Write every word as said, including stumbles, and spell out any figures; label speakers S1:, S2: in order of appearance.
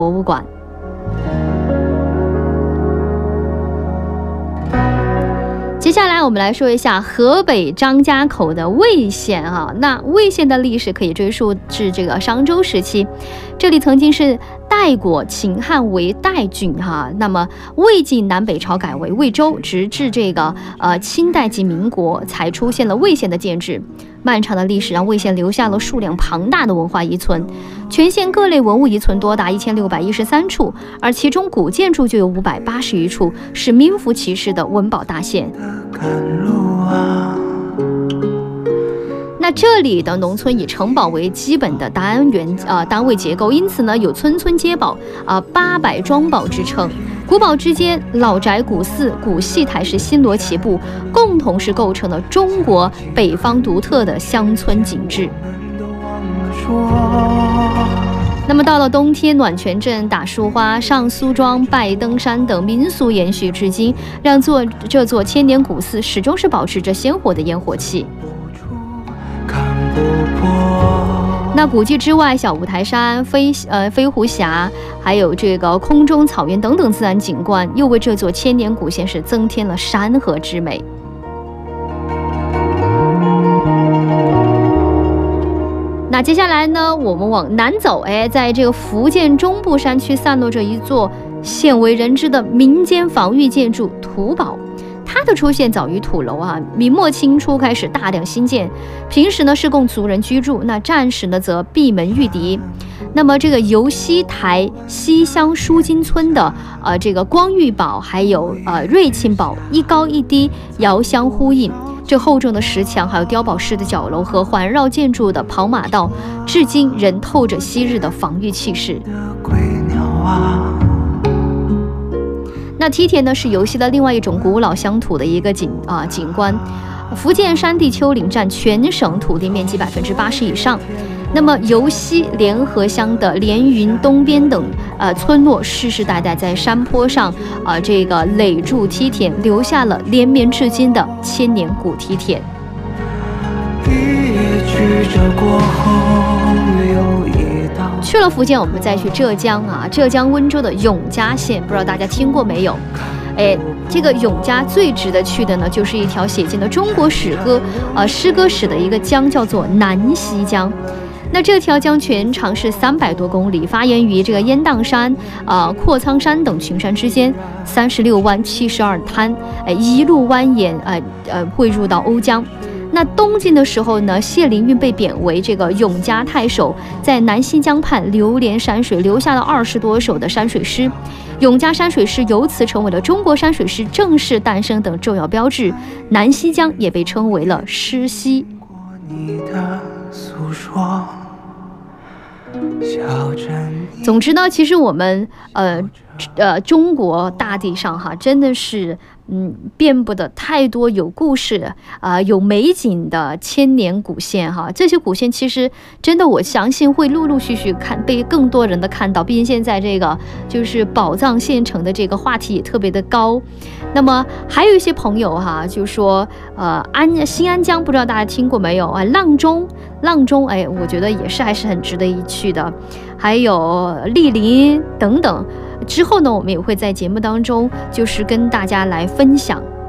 S1: 博物馆。接下来我们来说一下河北张家口的魏县啊，那魏县的历史可以追溯至这个商周时期，这里曾经是代国，秦汉为代郡哈。那么魏晋南北朝改为魏州，直至这个呃清代及民国才出现了魏县的建制。漫长的历史让魏县留下了数量庞大的文化遗存，全县各类文物遗存多达一千六百一十三处，而其中古建筑就有五百八十余处，是名副其实的文保大县。那这里的农村以城堡为基本的单元呃单位结构，因此呢有村村皆堡啊八百庄堡之称。古堡之间，老宅、古寺、古戏台是星罗棋布，共同是构成了中国北方独特的乡村景致。那么到了冬天，暖泉镇、打树花、上苏庄、拜登山等民俗延续至今，让座这座千年古寺始终是保持着鲜活的烟火气。那古迹之外，小五台山、飞呃飞狐峡，还有这个空中草原等等自然景观，又为这座千年古县是增添了山河之美。那接下来呢，我们往南走，哎，在这个福建中部山区散落着一座鲜为人知的民间防御建筑土堡。它的出现早于土楼啊，明末清初开始大量兴建，平时呢是供族人居住，那战时呢则闭门御敌。那么这个游西台西乡书金村的呃这个光裕堡，还有呃瑞清堡，一高一低，遥相呼应。这厚重的石墙，还有碉堡式的角楼和环绕建筑的跑马道，至今仍透着昔日的防御气势。那梯田呢是游西的另外一种古老乡土的一个景啊、呃、景观。福建山地丘陵占全省土地面积百分之八十以上。那么游西联合乡的连云、东边等呃村落，世世代代在山坡上啊、呃、这个垒筑梯田，留下了连绵至今的千年古梯田。去了福建，我们再去浙江啊，浙江温州的永嘉县，不知道大家听过没有？哎，这个永嘉最值得去的呢，就是一条写进了中国诗歌呃诗歌史的一个江，叫做南溪江。那这条江全长是三百多公里，发源于这个雁荡山、呃阔苍山等群山之间，三十六湾七十二滩，哎，一路蜿蜒，呃呃汇入到瓯江。那东晋的时候呢，谢灵运被贬为这个永嘉太守，在南溪江畔流连山水，留下了二十多首的山水诗。永嘉山水诗由此成为了中国山水诗正式诞生等重要标志。南溪江也被称为了诗溪。总之呢，其实我们呃呃中国大地上哈，真的是嗯遍布的太多有故事啊、呃、有美景的千年古县哈。这些古县其实真的我相信会陆陆续续看被更多人的看到，毕竟现在这个就是宝藏县城的这个话题也特别的高。那么还有一些朋友哈，就说呃安新安江，不知道大家听过没有啊？阆中阆中哎，我觉得也是还是很值得一去的。还有莅临等等，之后呢，我们也会在节目当中就是跟大家来分享。